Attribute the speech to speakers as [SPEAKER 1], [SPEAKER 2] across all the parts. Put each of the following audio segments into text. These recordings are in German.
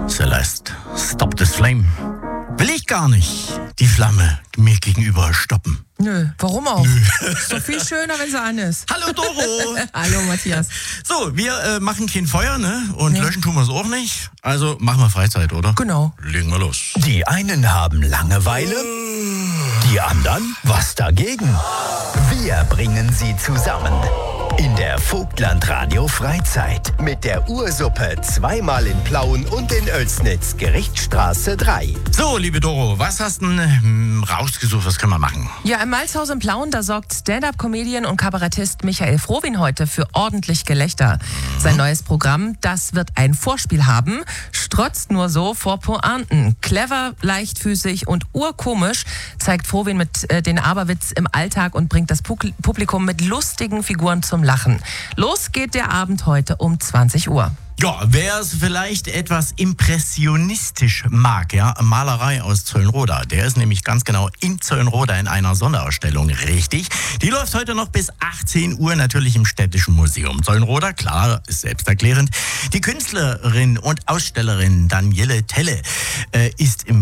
[SPEAKER 1] Celeste, stop this flame. Will ich gar nicht die Flamme mir gegenüber stoppen.
[SPEAKER 2] Nö, warum auch? Ist doch viel schöner, wenn sie an ist.
[SPEAKER 1] Hallo Doro!
[SPEAKER 2] Hallo Matthias.
[SPEAKER 1] So, wir machen kein Feuer, ne? Und löschen tun wir es auch nicht. Also machen wir Freizeit, oder?
[SPEAKER 2] Genau.
[SPEAKER 1] Legen wir los.
[SPEAKER 3] Die einen haben Langeweile, die anderen was dagegen. Wir bringen sie zusammen. In der Vogtland-Radio Freizeit mit der Ursuppe zweimal in Plauen und in Oelsnitz, Gerichtsstraße 3.
[SPEAKER 1] So, liebe Doro, was hast du denn rausgesucht? Was können wir machen?
[SPEAKER 2] Ja, im Malzhaus in Plauen, da sorgt Stand-Up-Comedian und Kabarettist Michael Frohwin heute für ordentlich Gelächter. Sein neues Programm, das wird ein Vorspiel haben, strotzt nur so vor Pointen. Clever, leichtfüßig und urkomisch zeigt Frohwin mit den Aberwitz im Alltag und bringt das Publikum mit lustigen Figuren zum Lachen. Los geht der Abend heute um 20 Uhr.
[SPEAKER 1] Ja, wer es vielleicht etwas impressionistisch mag, ja, Malerei aus Zeulenroda, der ist nämlich ganz genau in Zeulenroda in einer Sonderausstellung, richtig. Die läuft heute noch bis 18 Uhr natürlich im Städtischen Museum Zeulenroda, klar, ist selbsterklärend. Die Künstlerin und Ausstellerin Daniele Telle ist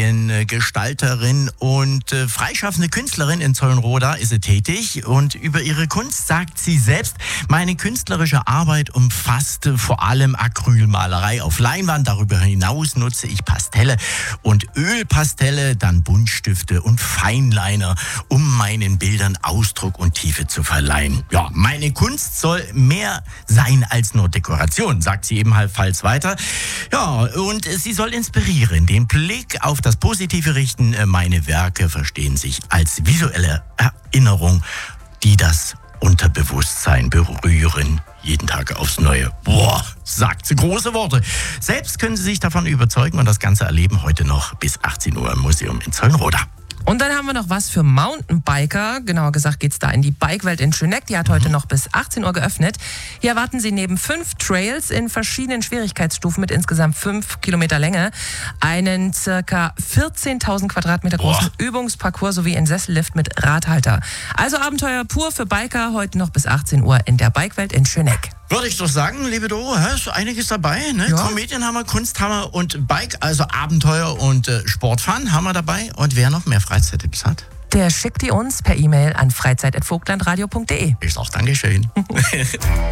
[SPEAKER 1] Mediengestalterin und freischaffende Künstlerin in Zeulenroda ist sie tätig. Und über ihre Kunst sagt sie selbst, meine künstlerische Arbeit umfasst vor allem Acrylmalerei auf Leinwand. Darüber hinaus nutze ich Pastelle und Ölpastelle, dann Buntstifte und Feinliner, um meinen Bildern Ausdruck und Tiefe zu verleihen. Ja, meine Kunst soll mehr sein als nur Dekoration, sagt sie ebenfalls weiter. Ja, und sie soll inspirieren, den Blick auf das Positive richten. Meine Werke verstehen sich als visuelle Erinnerung, die das Unterbewusstsein berühren. Jeden Tag aufs Neue. Boah, sagt sie große Worte. Selbst können Sie sich davon überzeugen und das Ganze erleben heute noch bis 18 Uhr im Museum in Zeulenroda.
[SPEAKER 2] Und dann haben wir noch was für Mountainbiker. Genauer gesagt geht's da in die Bikewelt in Schöneck. Die hat heute noch bis 18 Uhr geöffnet. Hier erwarten Sie neben 5 Trails in verschiedenen Schwierigkeitsstufen mit insgesamt 5 Kilometer Länge einen ca. 14.000 Quadratmeter großen Übungsparcours sowie einen Sessellift mit Radhalter. Also Abenteuer pur für Biker heute noch bis 18 Uhr in der Bikewelt in Schöneck.
[SPEAKER 1] Würde ich doch sagen, liebe Doro, ist einiges dabei. Ne?
[SPEAKER 2] Ja.
[SPEAKER 1] Komödienhammer, Kunsthammer und Bike, also Abenteuer und Sportfahren haben wir dabei. Und wer noch mehr Freizeittipps hat?
[SPEAKER 2] Der schickt die uns per E-Mail an freizeit@vogtlandradio.de.
[SPEAKER 1] Ich sag Dankeschön.